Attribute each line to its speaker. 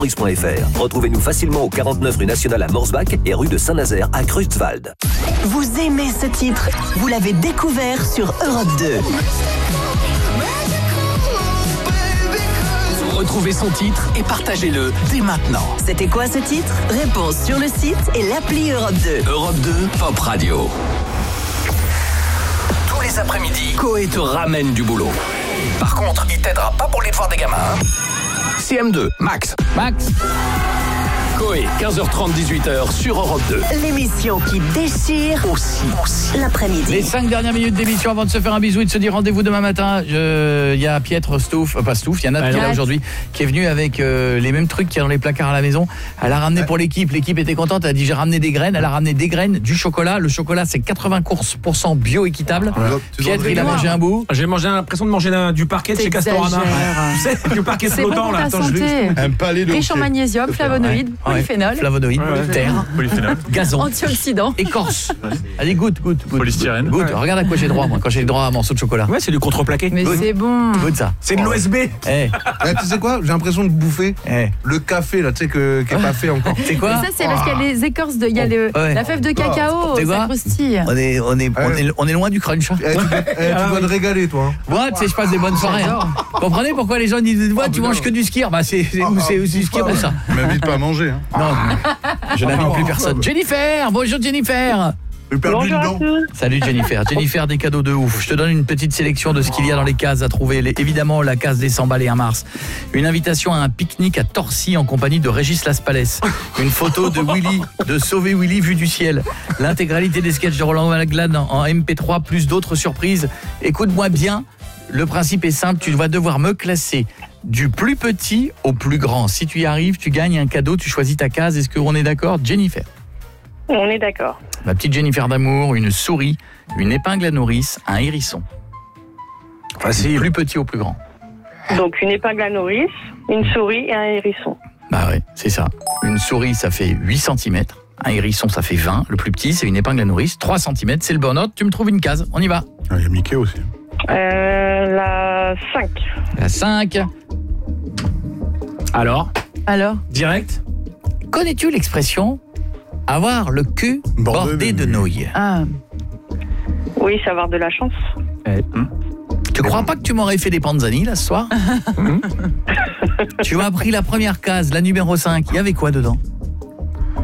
Speaker 1: Retrouvez-nous facilement au 49 rue Nationale à Morsbach et rue de Saint-Nazaire à Creutzwald.
Speaker 2: Vous aimez ce titre? Vous l'avez découvert sur Europe 2.
Speaker 3: Retrouvez son titre et partagez-le dès maintenant.
Speaker 2: C'était quoi ce titre? Réponse sur le site et l'appli Europe 2.
Speaker 3: Europe 2 Pop Radio. Tous les après-midi, Koé te ramène du boulot. Par contre, il t'aidera pas pour les devoirs des gamins. CM2, Max. Koé, 15h30, 18h sur Europe 2.
Speaker 2: L'émission qui déchire aussi l'après-midi.
Speaker 4: Les 5 dernières minutes d'émission avant de se faire un bisou et de se dire rendez-vous demain matin. Il y a Pietre Stouff, il y a Nat qui est là aujourd'hui, qui est venu avec les mêmes trucs qu'il y a dans les placards à la maison. Elle a ramené pour l'équipe était contente, elle a dit j'ai ramené des graines, elle a ramené des graines, du chocolat. Le chocolat c'est 80% bio-équitable. Pietre il a mangé un bout.
Speaker 5: J'ai l'impression de manger du parquet de chez Castorama. Tu sais, du parquet flottant là.
Speaker 6: Un palais de
Speaker 7: riche en magnésium, flavonoïdes, polyphénol.
Speaker 4: Flavonoïdes, terre, gazon,
Speaker 7: antioxydants,
Speaker 4: écorce. Allez, goûte.
Speaker 5: Polystyrène.
Speaker 4: Goûte. Regarde à quoi j'ai droit, moi, quand j'ai le droit à un morceau de chocolat.
Speaker 5: Ouais, c'est du contreplaqué.
Speaker 7: Mais c'est bon.
Speaker 4: Goûte ça.
Speaker 5: C'est de l'OSB.
Speaker 6: Tu sais quoi? J'ai l'impression de bouffer le café là, tu sais qui est pas fait encore.
Speaker 4: C'est quoi?
Speaker 7: Mais ça c'est parce qu'il y a les écorces il y a la fève de cacao, ça croustille.
Speaker 4: On est loin du crunch.
Speaker 6: Tu dois te régaler toi.
Speaker 4: Moi, tu sais, je passe des bonnes soirées. Comprenez pourquoi les gens disent tu manges que du skier? Bah c'est aussi skier pour ça.
Speaker 6: M'invite pas à manger.
Speaker 4: Non, je n'invite plus personne. Jennifer, bonjour Jennifer.
Speaker 8: Bonjour à tous.
Speaker 4: Salut Jennifer. Jennifer, des cadeaux de ouf. Je te donne une petite sélection de ce qu'il y a dans les cases à trouver. Évidemment, la case des 100 balles et 1 mars. Une invitation à un pique-nique à Torcy en compagnie de Régis Laspalès. Une photo de Willy, de Sauver Willy vu du ciel. L'intégralité des sketchs de Roland Malglade en MP3 plus d'autres surprises. Écoute-moi bien, le principe est simple, tu vas devoir me classer du plus petit au plus grand. Si tu y arrives, tu gagnes un cadeau, tu choisis ta case. Est-ce qu'on est d'accord, Jennifer?
Speaker 8: On est d'accord.
Speaker 4: Ma petite Jennifer d'amour, une souris, une épingle à nourrice, un hérisson. Facile. Du plus petit au plus grand.
Speaker 8: Donc une épingle à nourrice, une souris et un hérisson.
Speaker 4: Bah ouais, c'est ça. Une souris, ça fait 8 cm. Un hérisson, ça fait 20. Le plus petit, c'est une épingle à nourrice. 3 cm, c'est le burn-out. Tu me trouves une case. On y va.
Speaker 6: Il y a Mickey aussi.
Speaker 8: La 5.
Speaker 4: La 5.
Speaker 5: Alors
Speaker 4: Direct. Connais-tu l'expression avoir le cul bordé de nouilles?
Speaker 8: Oui, c'est avoir de la chance.
Speaker 4: Tu crois pas que tu m'aurais fait des panzani là ce soir? Tu m'as pris la première case, la numéro 5. Il y avait quoi dedans?